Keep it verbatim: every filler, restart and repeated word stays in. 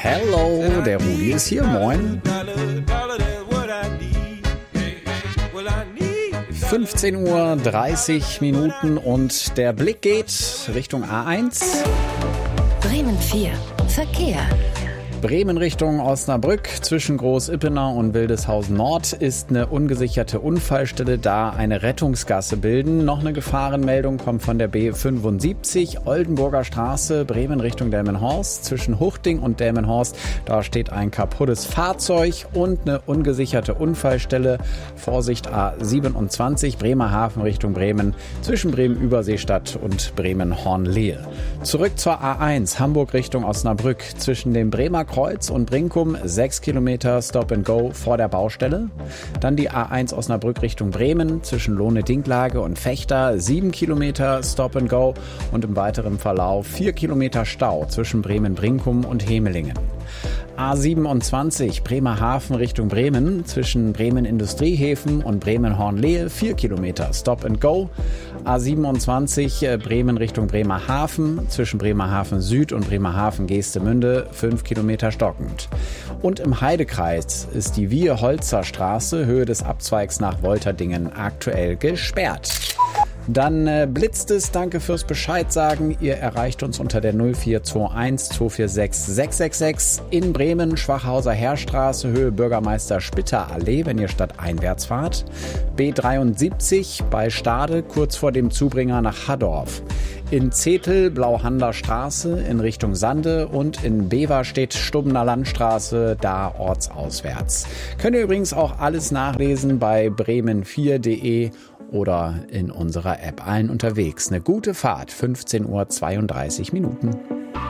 Hello, der Rudi ist hier, moin. fünfzehn Uhr dreißig Minuten und der Blick geht Richtung A eins. Bremen vier, Verkehr. Bremen Richtung Osnabrück zwischen Groß-Ippenau und Wildeshausen Nord ist eine ungesicherte Unfallstelle, da eine Rettungsgasse bilden. Noch eine Gefahrenmeldung kommt von der B fünfundsiebzig, Oldenburger Straße, Bremen Richtung Delmenhorst. Zwischen Huchting und Delmenhorst, da steht ein kaputtes Fahrzeug und eine ungesicherte Unfallstelle. Vorsicht A siebenundzwanzig, Bremerhaven Richtung Bremen, zwischen Bremen-Überseestadt und Bremen-Hornlehe. Zurück zur A eins, Hamburg Richtung Osnabrück, zwischen dem Bremer Kreuz und Brinkum, sechs Kilometer Stop and Go vor der Baustelle. Dann die A eins Osnabrück Richtung Bremen, zwischen Lohne-Dinklage und Vechta, sieben Kilometer Stop and Go und im weiteren Verlauf vier Kilometer Stau zwischen Bremen-Brinkum und Hemelingen. A siebenundzwanzig Bremerhaven Richtung Bremen, zwischen Bremen Industriehäfen und Bremen-Hornlehe, vier Kilometer Stop and Go. A siebenundzwanzig Bremen Richtung Bremerhaven, zwischen Bremerhaven Süd und Bremerhaven Geestemünde, fünf Kilometer stockend. Und im Heidekreis ist die Wiehe-Holzer Straße, Höhe des Abzweigs nach Wolterdingen, aktuell gesperrt. Dann äh, blitzt es, danke fürs Bescheid sagen. Ihr erreicht uns unter der null vier zwei eins zwei vier sechs sechs sechs sechs in Bremen, Schwachhauser Heerstraße, Höhe Bürgermeister Spitter Allee, wenn ihr stadteinwärts fahrt. B dreiundsiebzig bei Stade, kurz vor dem Zubringer nach Haddorf. In Zetel Blauhander Straße in Richtung Sande und in Beverstedt Stubbener Landstraße, da ortsauswärts. Könnt ihr übrigens auch alles nachlesen bei bremen vier punkt de oder in unserer App. Allen unterwegs. Eine gute Fahrt, fünfzehn Uhr zweiunddreißig Minuten.